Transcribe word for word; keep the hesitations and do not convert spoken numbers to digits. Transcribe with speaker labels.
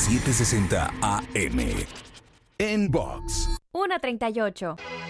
Speaker 1: setecientos sesenta A M. En Box.
Speaker 2: una treinta y ocho.